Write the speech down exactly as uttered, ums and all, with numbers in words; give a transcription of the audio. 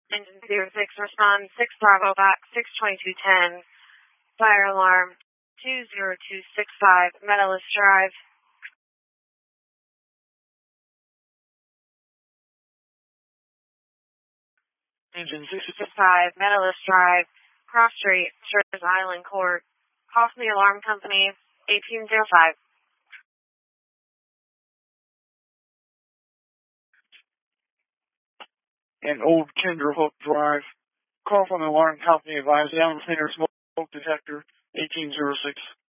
Engine zero six, respond six Bravo back, six twenty-two ten. Fire alarm two zero two six five, Medalist Drive. Engine six six five, Medalist Drive, Cross Street, Shirley's Island Court. Call from the alarm company, eighteen oh five. And Old Kinderhook Drive. Call from the alarm company, advise down cleaner smoke detector, eighteen oh six.